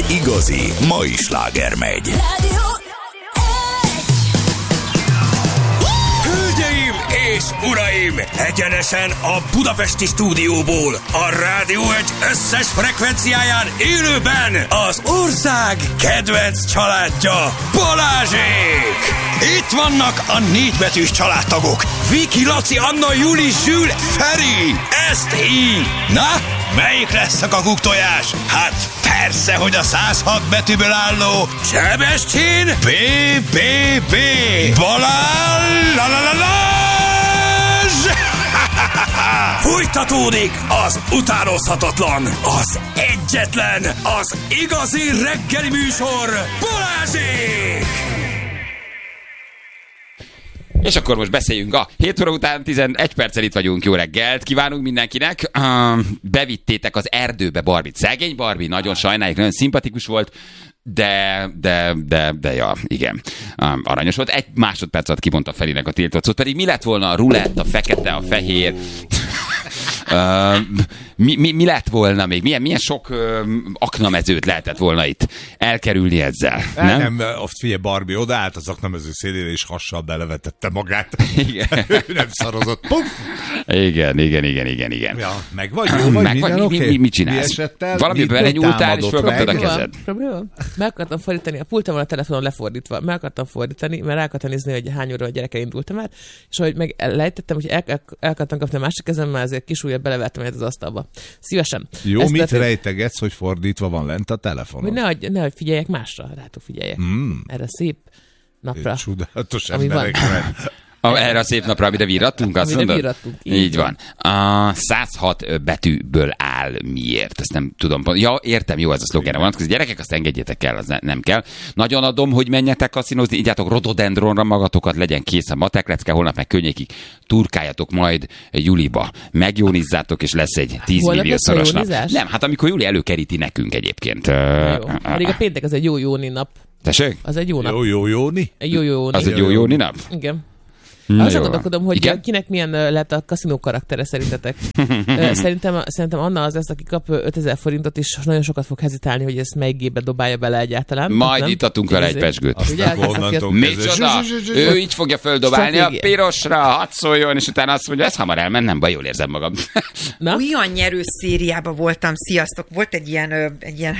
igazi mai sláger megy. Hölgyeim és uraim, egyenesen a budapesti stúdióból, a Rádió 1 összes frekvenciáján élőben az ország kedvenc családja, Balázsék! Itt vannak a négybetűs családtagok, Viki, Laci, Anna, Juli, Zsül, Feri, ezt így. Na, melyik lesz a kakuktojás? Hát persze, hogy a 106 betűből álló Sebestyén B.B.B. Balázs! Fújtatódik az utánozhatatlan, az egyetlen, az igazi reggeli műsor, Balázsék! És akkor most beszéljünk a 7 óra után 11 perccel itt vagyunk. Jó reggelt kívánunk mindenkinek. Bevittétek az erdőbe Barbit. Szegény Barbie, nagyon sajnáljuk, nagyon szimpatikus volt, de ja, igen. Aranyos volt. Egy másodperc alatt kimondta Ferinek a tiltott szót, pedig mi lett volna a rulett, a fekete, a fehér... mi lett volna még? Milyen sok aknamezőt lehetett volna itt elkerülni ezzel? Nem, figyelj, Barbie odaállt az aknamező szélére, és hassal belevetette magát. Igen. Ő nem szarozott. Puff! Igen. Ja, meg vagy, jó vagy, minden oké? Mit csinálsz? Valamiben egy nyúltál, és fölkaptad a kezed. Probléma? Meg akartam fordítani, a pultam van a telefonon lefordítva, meg akartam fordítani, mert rá akartam nézni, hogy hány óra a gyereke indultam már, és ahogy meg lejtettem, hogy el akartam kapni a másik kezemmel, azért kis ujjat belevettem az asztalba. Szívesen. Jó, ezt mit rejtegetsz, hogy fordítva van lent a telefonon? Hogy nehogy figyeljek másra, rátok figyeljek. Erre szép napra. Csodálatos emberekre. Erre a szép napra, amire virrattunk, azt mondod? Virrattunk, így van. A 106 betűből áll miért? Ezt nem tudom. Ja, értem, jó ez a szlogenre vonatkozik. Gyerekek, azt engedjétek el, az nem kell. Nagyon adom, hogy menjetek kaszinozni, ígyátok rododendronra magatokat, legyen kész a mateklecke, holnap meg könnyékig turkáljatok majd Juliba. Megjónizzátok, és lesz egy 10 millió szoros nap. Nem, hát amikor Juli előkeríti nekünk egyébként. Pedig a péntek az egy jó jóni nap. Tessék? Az egy jó nap. Jó jóni? Az egy jó jóni nap? Igen. Azt gondolkodom, hogy igen? Kinek milyen lett a kaszinó karaktere szerintetek. Szerintem Anna az lesz, aki kap 5000 forintot, és nagyon sokat fog hezitálni, hogy ezt melyik gépbe dobálja bele egyáltalán. Majd itatunk vele egy pesgőt. Micsoda? Ő így fogja földobálni a pirosra, hadd szóljon, és utána azt mondja, ez hamar elment, nem baj, jól érzem magam. Olyan nyerő szériában voltam, sziasztok, volt egy ilyen,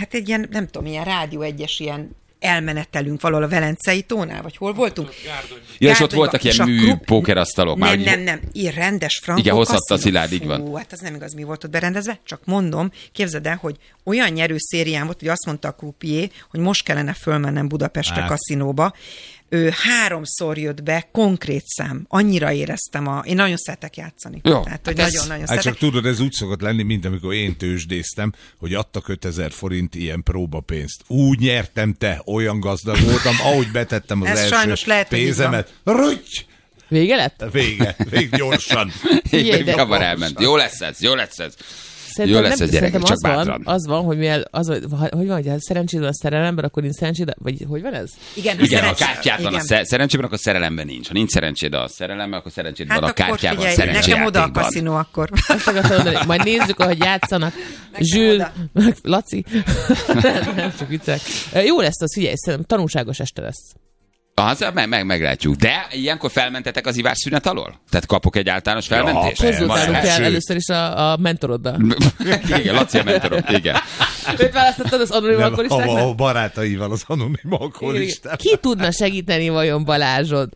nem tudom, ilyen Rádió 1-es ilyen elmenetelünk valahol a Velencei tónál, vagy hol voltunk? Ja, és ott voltak ilyen pókerasztalok. Nem, ilyen rendes frankó. Igen, hozhatta a Szilárd, így van. Hát az nem igaz, mi volt ott berendezve, csak mondom, képzeld el, hogy olyan nyerő szérián volt, hogy azt mondta a croupier, hogy most kellene fölmennem Budapestre kaszinóba. Ő 3-szor jött be, konkrét szám. Annyira éreztem én nagyon szeretek játszani. Jó, tehát, hogy nagyon-nagyon szeretek. Csak tudod, ez úgy szokott lenni, mint amikor én tőzsdéztem, hogy adtak 5000 forint ilyen próbapénzt. Úgy nyertem, olyan gazdag voltam, ahogy betettem az első pénzemet. Rügy! Vége lett? Vége gyorsan. Hamar elment. Jó lesz ez. Jó lesz ez, gyerekek, csak bátran. Az van, hogy mivel, hogy van, hogy szerencséd van a szerelemben, akkor nincs szerencséd, vagy hogy van ez? Igen, a kártyát van a szerencsében, akkor szerelemben nincs. Ha nincs szerencséd a szerelemben, akkor szerencséd van a kártyában, a szerencséjátékban. Nekem oda a kaszinó akkor. Azt akartam mondani, majd nézzük, ahogy játszanak. Zsül, Laci. Nem csak viccek. Jó lesz az, figyelj, szerintem tanulságos este lesz. Meglátjuk. De ilyenkor felmentetek az ivásszünet alól? Tehát kapok egy általános felmentést? Konzultálunk kell először is a mentoroddal. Igen, Laci a mentorom, igen. Őt választottad az anonim alkoholistáknak? A barátaival az anonim alkoholisták. Ki tudna segíteni vajon Balázsod?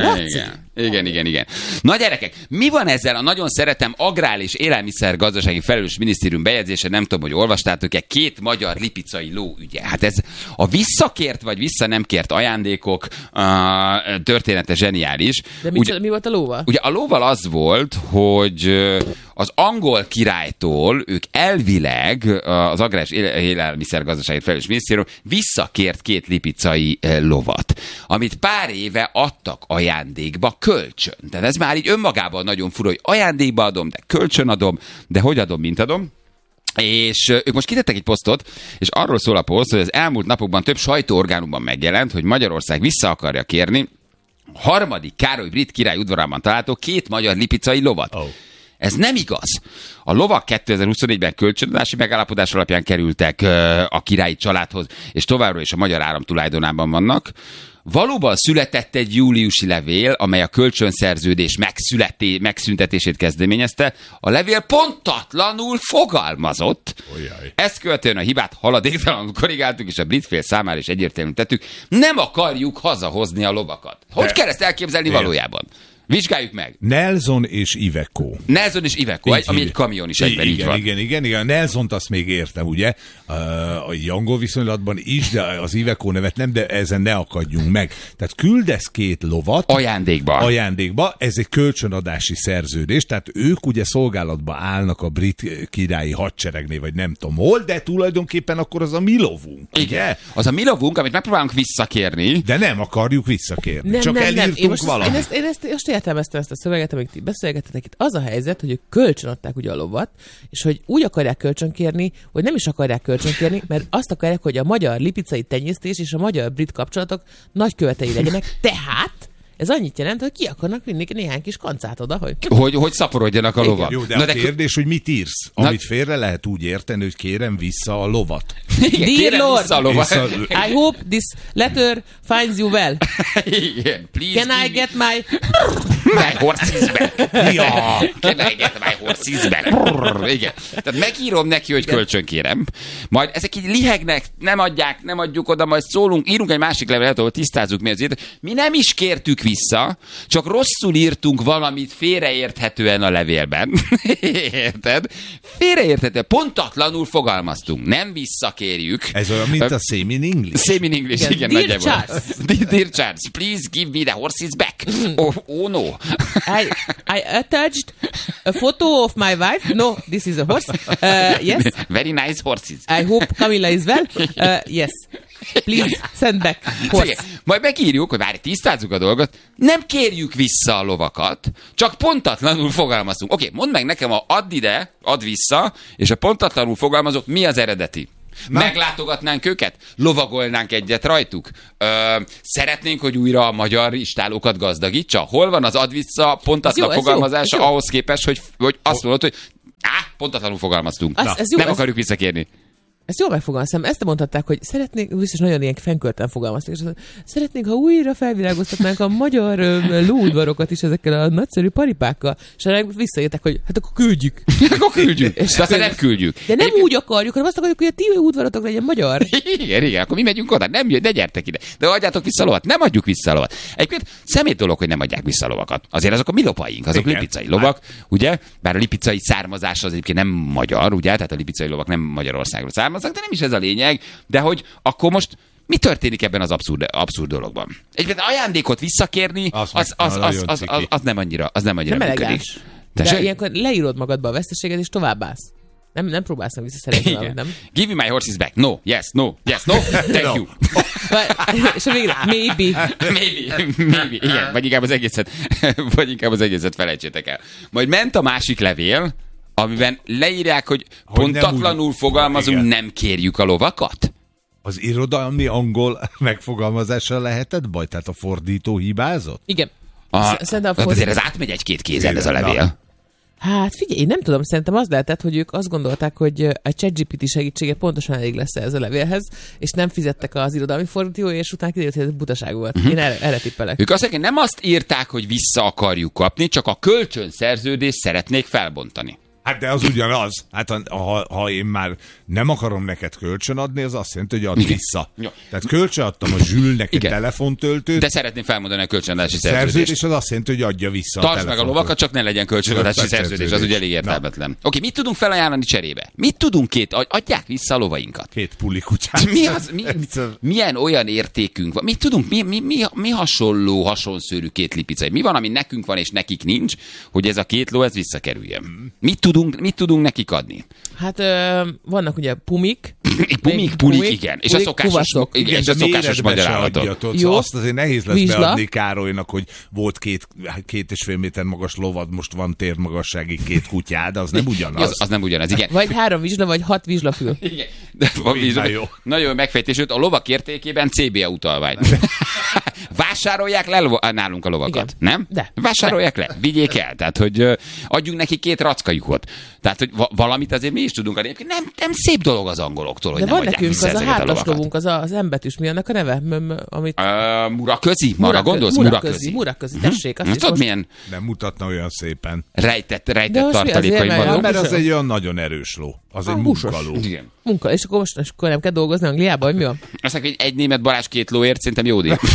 Igen. Na gyerekek, mi van ezzel a nagyon szeretem agrár és élelmiszergazdasági felelős minisztérium bejegyzése, nem tudom, hogy olvastátok-e, 2 magyar lipicai ló ügye. Hát ez a visszakért vagy vissza nem kért ajándékok története zseniális. De mi volt a lóval? Ugye a lóval az volt, hogy az angol királytól ők elvileg az agrár és élelmiszergazdasági felelős minisztérium visszakért 2 lipicai lovat, amit pár éve adtak ajándékba kölcsön. Tehát ez már így önmagában nagyon fura, hogy ajándékba adom, de kölcsön adom, de hogy adom, mint adom. És ők most kitettek egy posztot, és arról szól a poszt, hogy az elmúlt napokban több sajtóorgánumban megjelent, hogy Magyarország vissza akarja kérni 3. Károly brit király udvarában található 2 magyar lipicai lovat. Ez nem igaz. A lovak 2024-ben kölcsönadási megállapodás alapján kerültek a királyi családhoz, és továbbra is a magyar állam tulajdonában vannak. Valóban született egy júliusi levél, amely a kölcsönszerződés megszüntetését kezdeményezte. A levél pontatlanul fogalmazott. Olyaj. Ezt követően a hibát haladéktalanul korrigáltuk, és a brit fél számára is egyértelműen tettük. Nem akarjuk hazahozni a lovakat. Hogy kell ezt elképzelni valójában? Vizsgáljuk meg. Nelson és Iveco. Nelson és Iveco, ami egy kamion is egyben, így van. Igen. Nelsont azt még értem, ugye, a angol viszonylatban is, de az Iveco nevet nem, de ezen ne akadjunk meg. Tehát küldesz 2 lovat. Ajándékba. Ez egy kölcsönadási szerződés, tehát ők ugye szolgálatba állnak a brit királyi hadseregnél, vagy nem tudom hol, de tulajdonképpen akkor az a mi lovunk. Igen. Az a mi lovunk, amit megpróbálunk visszakérni. De nem akarjuk visszakérni. Csak elírtunk valamit. Én ezt értelmeztem ezt a szöveget, amíg ti beszélgetetek. Itt az a helyzet, hogy ők kölcsönadták ugye a lovat, és hogy úgy akarják kölcsönkérni, hogy nem is akarják kölcsönkérni, mert azt akarják, hogy a magyar lipicai tenyésztés és a magyar-brit kapcsolatok nagykövetei legyenek. Tehát ez annyit jelent, hogy ki akarnak vinni néhány kis kancát oda, hogy szaporodjanak a lovak. Jó, de a kérdés, hogy mit írsz? Amit félre lehet úgy érteni, hogy kérem vissza a lovat. Dear Lord, I hope this letter finds you well. Please Can I get my horses back? Can I get my horses back? Igen. Tehát megírom neki, hogy kölcsönkérem. Majd ezek így lihegnek, nem adjuk oda, majd szólunk, írunk egy másik levelet, ahol tisztázzuk mi azért. Mi nem is kértük vissza, csak rosszul írtunk valamit félreérthetően a levélben. Érted? Félreérthetően, pontatlanul fogalmaztunk. Nem visszakérjük. Ez olyan, mint a Same in English. Same in English, igen, Dear Charles. Dear Charles, please give me the horses back. Oh no. I attached a photo of my wife. No, this is a horse. Yes. Very nice horses. I hope Camilla is well. Yes. Please send back horse. Majd megírjuk, hogy várj, tisztázzuk a dolgot, nem kérjük vissza a lovakat, csak pontatlanul fogalmazunk. Oké, mondd meg nekem, add ide, add vissza, és a pontatlanul fogalmazok, mi az eredeti? Meglátogatnánk őket? Lovagolnánk egyet rajtuk? Szeretnénk, hogy újra a magyar istálókat gazdagítsa? Hol van az add vissza pontatlan fogalmazása ahhoz képest, hogy azt mondod, hogy pontatlanul fogalmaztunk. Nem akarjuk visszakérni. Ezt jól megfogalmaztam. Ezt mondhatták, hogy szeretnénk, biztos nagyon ilyen fenkölten fogalmazták, és szeretnénk, ha újra felvilágoztatnánk a magyar lóudvarokat is ezekkel a nagyszerű paripákkal. És erre visszaértek, hogy hát akkor küldjük. És aztán nem küldjük. De nem úgy akarjuk, hanem azt akarjuk, hogy a ti udvarotok legyen magyar. Igen, akkor mi megyünk oda. Nem jön, ne gyertek ide. De adjátok vissza a lovat. Nem adjuk vissza a lovat. Egyébként szemét dolog, hogy nem adják vissza a lovakat. Azért azok a mi lopaink, azok lipicai lovak, ugye? Bár a lipicai származás az egyébként nem magyar, ugye? Tehát a lipicai lovak nem Magyarországról származnak, de nem is ez a lényeg, de hogy akkor most mi történik ebben az abszurd dologban? Egyébként ajándékot visszakérni, az nem annyira működik. De ilyenkor leírod magadba a veszteséget, és továbbállsz. Nem próbálsz visszaszerezni valamit, nem? Give me my horses back. No, yes, no, thank you. És a végre, maybe. Igen, vagy inkább az egészet felejtsétek el. Majd ment a másik levél, amiben leírják, hogy pontatlanul fogalmazunk, nem kérjük a lovakat? Az irodalmi angol megfogalmazással lehetett baj? Tehát a fordító hibázott? Igen. Azért ez átmegy egy-két kézen ez a levél. Hát figyelj, én nem tudom, szerintem az lehetett, hogy ők azt gondolták, hogy a ChatGPT segítsége pontosan elég lesz ez a levélhez, és nem fizettek az irodalmi fordítói, és utána kiderült, hogy ez butaság volt. Én erre tippelek. Ők azt mondják, nem azt írták, hogy vissza akarjuk kapni, csak a kölcsönszerződést szeretnék felbontani. Hát de az ugyanaz. Hát ha én már nem akarom neked kölcsön adni, az azt jelenti, hogy add vissza. Ja. Tehát kölcsön adtam a Zsülnek egy telefontöltőt. De szeretném felmondani a kölcsönadási szerződést. És az azt jelenti, hogy adja vissza Tartsd meg a lovakat, csak ne legyen kölcsönadási szerződés. Az ugye elég értelmetlen. Oké, mit tudunk felajánlani cserébe? Mit tudunk adják vissza a lovainkat? 2 pulikutyát. Milyen olyan értékünk van? Mit tudunk? Mi hasonszőrű 2 lipicai? Mi van, ami nekünk van és nekik nincs, hogy ez a 2 ló ez visszakerüljön? Mit tudunk nekik adni? Hát vannak ugye pumik. Pulik, igen. És a szokásos magyar állatok. Jó. Azt azért nehéz lesz beadni Károlynak, hogy volt 2,5 méter magas lovad, most van térmagassági 2 kutyád, az nem ugyanaz. Az nem ugyanaz, igen. Vagy 3 vizsla, vagy 6 vizslafül. Igen. De nagyon jó megfejtés, a lovak értékében CBA utalvány. vásárolják le nálunk a lovakat, igen. Nem? De. Vásárolják le, vigyék el. Tehát, hogy adjunk neki 2 rackajukat. Tehát, hogy valamit azért mi is tudunk adni. Nem szép dolog az angoloktól, hogy de nem van adják nekünk vissza az a ezeket a hátas lovakat. lovunk, az embetűs, mi annak a neve? Amit... Muraközi? Arra gondolsz? Muraközi, tessék. Azt tudod, milyen nem mutatna olyan szépen. Rejtett tartalékai vannak. Mert az egy olyan nagyon erős ló. Az egy munkaló. Igen. Munka, és akkor nem kell dolgozni Angliában, vagy mi van? Azt mondja, hogy egy német Balázs 2 lóért szerintem jó díj.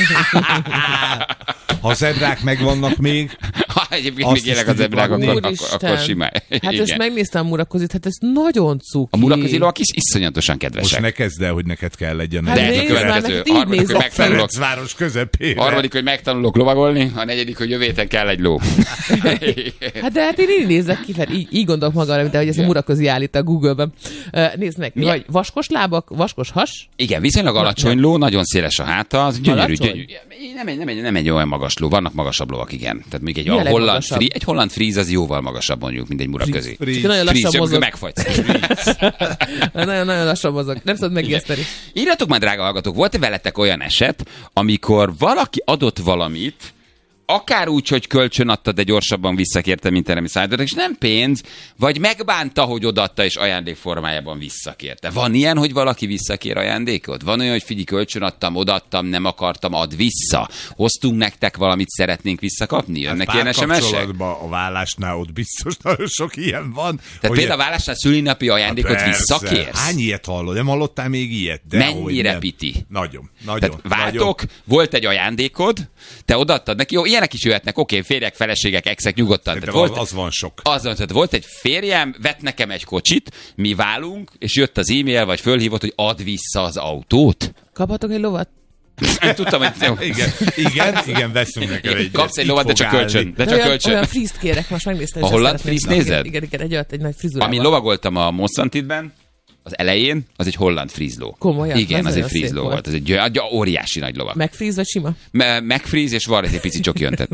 Ha a zebrák megvannak még, ha egyébként még élek a zebrák, akkor simán. Hát most megnéztem a Murakozit, hát ez nagyon cuki. A Murakozi lovak is iszonyatosan kedvesek. Most ne kezd el, hogy neked kell legyen. Hát de a következő. Harmadik, hogy megtanulok. Város közepére. Harmadik, hogy megtanulok lovagolni, a negyedik, hogy jövő héten kell egy ló. Hát de hát én így nézek ki, így gondolok magamra, mint ahogy ez a Murakozi állít a Google-ben. Nézd meg, vagy vaskos lábak, vaskos has. Igen, viszonylag alacsony ló, nagyon széles a háta, az gyönyörű. Nem egy olyan magas ló, vannak magasabb lovak, igen. Tehát még egy holland fríz az jóval magasabb mondjuk, mint egy Muraközi. Nagyon lassan mozog. Megfagysz. Nagyon lassan mozog. Nem szabad megijeszteni. Írjatok már, drága hallgatók, volt-e veletek olyan eset, amikor valaki adott valamit, akár úgy, hogy kölcsön adta, de gyorsabban visszakérte, mint erre mi szállítottak, és nem pénz, vagy megbánta, hogy odaadta, és ajándék formájában visszakérte. Van ilyen, hogy valaki visszakér ajándékot? Van olyan, hogy figyelj, kölcsön adtam, odaadtam, nem akartam, add vissza. Hoztunk nektek valamit, szeretnénk visszakapni? Jönnek hát ilyen SMS-ek? A vállásnál ott biztos nagyon sok ilyen van. Tehát például a vállásnál szülinapi ajándékot visszakérsz? Hány ilyet hallod? Nem hallottál még ilyet? De mennyire piti? Nagyon. Tehát váltok, volt egy ajándékod, te odaadtad neki, jó, ilyenek is jöhetnek, oké, férjek, feleségek, exek, nyugodtan. De az van sok. Tehát volt egy férjem, vett nekem egy kocsit, mi válunk, és jött az e-mail, vagy fölhívott, hogy add vissza az autót. Kaphatok egy lovat? Nem tudtam, hogy... Igen, veszünk nekem egy. Kapsz egy lovat, de csak kölcsön. Olyan frízt kérek, most megnéztem. A holland frízt nézed? Igen, egy nagy frizurával. Ami lovagoltam a Mosszantidben, az elején, az egy holland frízló. Komolyan? Igen, az egy frízló volt. Ez egy óriási nagy lovak. Megfríz vagy sima? Megfríz, és van egy pici csoki öntett.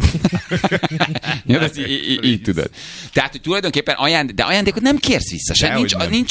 Ja, ezt így tudod. Tehát, hogy tulajdonképpen ajándékot nem kérsz vissza sem.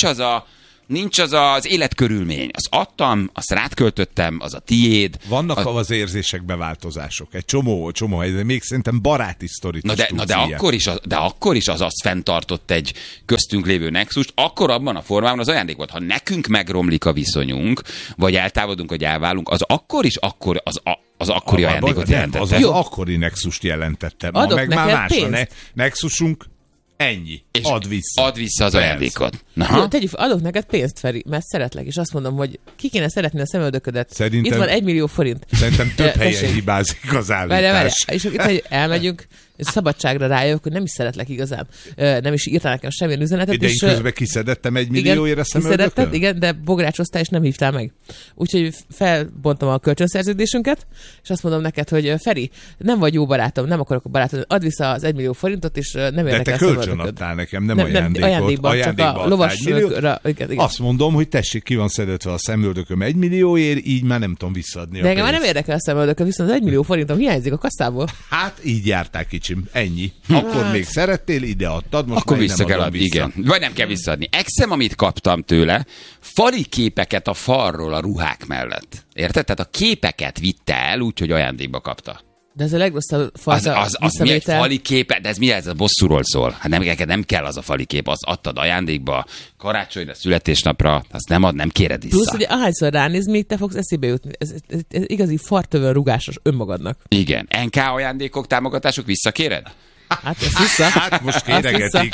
Nincs az életkörülmény. Azt adtam, azt rátköltöttem, az a tiéd. Vannak az érzésekbe változások. Egy csomó helyzet. Még szerintem baráti sztorit de akkor is az azt fenntartott egy köztünk lévő nexust, akkor abban a formában az ajándék volt. Ha nekünk megromlik a viszonyunk, vagy eltávolodunk, vagy elválunk, az akkor is az akkori ajándékot jelentette. Az akkori nexust jelentette. Ma meg már más a nexusunk. Ennyi. És add vissza az ajándékot. Adok neked pénzt, Feri, mert szeretlek, és azt mondom, hogy ki kéne szeretni a szemöldöködet. Szerintem, itt van 1 millió forint. Szerintem több helyen hibázik az állítás. Várj. És itt, hogy elmegyünk, szabadságra rájövök, hogy nem is szeretlek igazán. Nem is írtál nekem semmilyen üzenetet. De én közben kiszedettem 1 millióért a szemöldökön? Igen, de bográcsoztál, és nem hívtál meg. Úgyhogy felbontom a kölcsönszerződésünket, és azt mondom neked, hogy Feri, nem vagy jó barátom, nem akarok a barátom, add vissza az 1 millió forintot, és nem érdekel a szemöldököd. De te kölcsön adtál nekem, nem ajándékot. Csak a lovasra. Igen. Azt mondom, hogy tessék, ki van szedetve a szemöldököm 1 millióért, így már nem tudom visszaadni. De engem már nem érdekel a szemöldököm, viszont az 1 millió forintom hiányzik a kasszából. Hát így jártál kicsim, ennyi. Akkor még szerettél, ide adtad, most akkor vissza kell adni, igen. Vagy nem kell visszaadni. Exem, amit kaptam tőle, fali képeket a falról a ruhák mellett. Érted? Tehát a képeket vitte el, úgyhogy ajándékba kapta. De ez a legrosszabb fajta visszavétel. Mi fali képe, de ez mi ez? A bosszúról szól. Hát nem kell az a fali kép, azt adtad ajándékba, karácsonyra, születésnapra, azt nem kéred vissza. Plusz, hogy ahányszor ránéz, még te fogsz eszébe jutni. Ez igazi fartövön rugásos önmagadnak. Igen. NK ajándékok, támogatások visszakéred? Hát ezt vissza. Hát most kéregetik.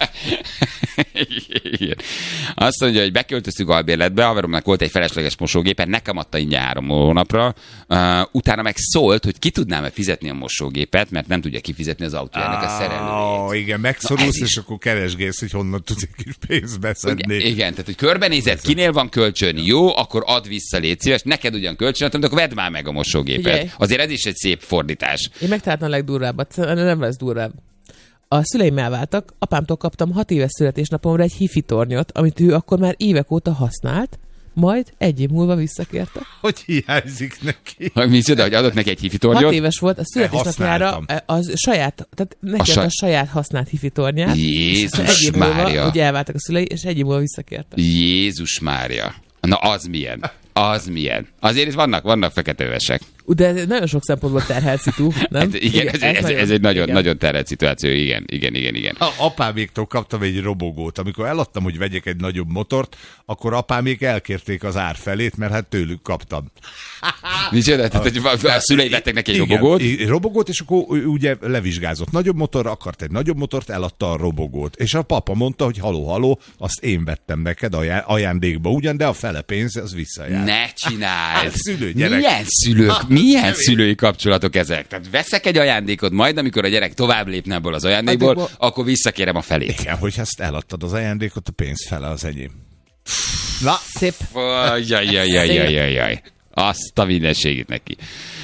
Azt mondja, hogy beköltöztük albérletbe, haveromnak volt egy felesleges mosógépe, nekem adta ingyen 3 hónapra, utána meg szólt, hogy ki tudnám-e fizetni a mosógépet, mert nem tudja kifizetni az autójának a szerelőjét. Igen, megszorulsz, és akkor keresgélsz, hogy honnan tudsz egy kis pénzt beszedni. Igen, tehát hogy körbenézed, kinél van kölcsön, jó, akkor add vissza, légy szíves, neked ugyan kölcsön adtam, de akkor vedd már meg a mosógépet. Ugye? Azért ez is egy szép fordítás. Én megtaláltam a legdurvábbat, nem lesz durvább. A szüleim elváltak, apámtól kaptam 6 éves születésnapomra egy hifi tornyot, amit ő akkor már évek óta használt, majd 1 év múlva visszakérte. Hogy hiányzik neki? Micsoda, hogy adott neki egy hifi tornyot? 6 éves volt, a születésnapjára az saját, tehát neki a saját használt hifi tornyát. Jézus Mária! Ugye elváltak a szülei, és 1 év múlva visszakérte. Jézus Mária! Na az milyen? Az milyen? Azért itt vannak feketővesek. De nagyon sok szempontból terhelt szitu, nem? Hát igen, ez egy nagyon terhelt szituáció, igen. Apáméktól kaptam egy robogót. Amikor eladtam, hogy vegyek egy nagyobb motort, akkor apámék elkérték az ár felét, mert hát tőlük kaptam. Micsoda? Tehát a szülei vettek neki egy robogót? Robogót, és akkor ugye levizsgázott. Nagyobb motor, akart egy nagyobb motort, eladta a robogót. És a papa mondta, hogy haló, azt én vettem neked ajándékba ugyan, de a fele pénz, az visszajár. Ne csináld! Szülő-gyerek. Milyen szülői kapcsolatok ezek? Tehát veszek egy ajándékot, majd amikor a gyerek tovább lépne ebből az ajándékból, akkor visszakérem a felét. Igen, hogy ezt eladtad az ajándékot, a pénz fele az enyém. Na, szép. Jaj. Azt a mindenségét neki.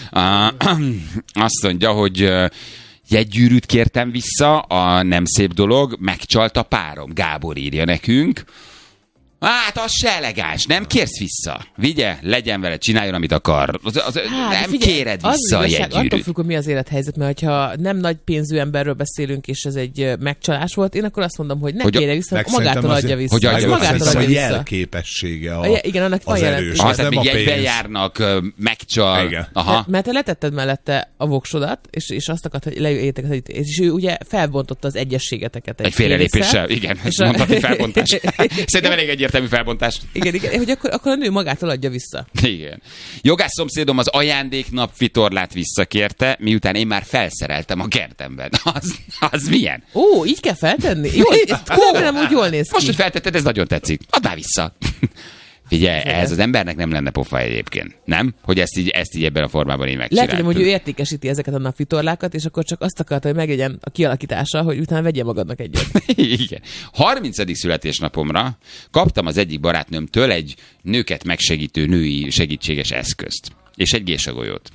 Azt mondja, hogy jegygyűrűt kértem vissza, a nem szép dolog, megcsalt a párom. Gábor írja nekünk. Hát az se elegáns, nem kérsz vissza. Vigye, legyen vele, csináljon, amit akar. Nem kéred vissza a jegygyűrűt. Attól függ, hogy mi az élethelyzet, mert ha nem nagy pénzű emberről beszélünk, és ez egy megcsalás volt, én akkor azt mondom, hogy ne kérje vissza, magától adja vissza. Hogy a jelképessége igen, annak van erős. Tehát még jegyben járnak, megcsal. Aha. Mert te letetted mellette a voksodat, és azt akart, hogy lejöjjetek, és ő ugye felbontotta az egyességeteket. Egy félrelépéssel, igen, ezt mondhatni felbontás. Szerintem elég egyértelmű felbontás. Igen, hogy akkor a nő magától adja vissza. Igen. Jogász szomszédom az ajándéknap vitorlát visszakérte, miután én már felszereltem a kertemben. Az milyen? Ó, így kell feltenni? Jó, ezt nem úgy jól néz ki. Most, hogy feltetted, ez nagyon tetszik. Add már vissza. Figyelj, ez az embernek nem lenne pofa egyébként, nem? Hogy ezt így ebben a formában én megcsináltam. Lehet, hogy ő értékesíti ezeket a napvitorlákat, és akkor csak azt akarta, hogy meglegyen a kialakítása, hogy utána vegye magadnak egyet. Igen. 30. születésnapomra kaptam az egyik barátnőmtől egy nőket megsegítő női segítséges eszközt. És egy gésagolyót.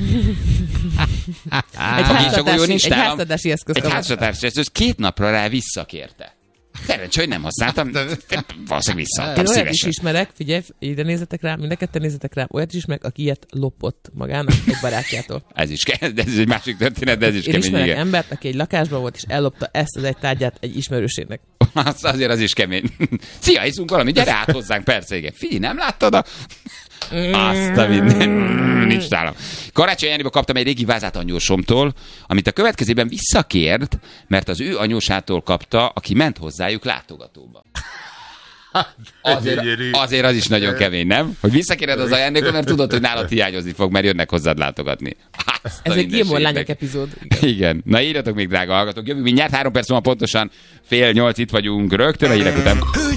Egy háztartási eszközt. Egy háztartási eszközt 2 napra rá visszakérte. Szerencsé, hogy nem használtam, valószínűleg vissza. Én olyat is ismerek, figyelj, ide nézzetek rám, mind a ketten nézzetek rám, olyat is ismerek, aki ilyet lopott magának egy barátjától. Ez egy másik történet, de ez is kemény. Én ismerek embert, aki egy lakásban volt, és ellopta ezt az egy tárgyát egy ismerősének. Azért az is kemény. Szia, iszunk valami, gyere át hozzánk, persze, igen. Figyelj, nem láttad a... Azt a minden. Nincs nálam. Karácsony ajándékba kaptam egy régi vázát anyósomtól, amit a következőben visszakért, mert az ő anyósától kapta, aki ment hozzájuk látogatóba. Azért az is nagyon kemény, nem? Hogy visszakéred az ajándékot, mert tudod, hogy nálad hiányozni fog, mert jönnek hozzád látogatni. Ez egy Gilmore lányok epizód. Igen. Na írjatok még, drága hallgatók. Jövünk mindjárt 3 perc múlva pontosan 7:30 itt vagyunk rögtön a hírek után.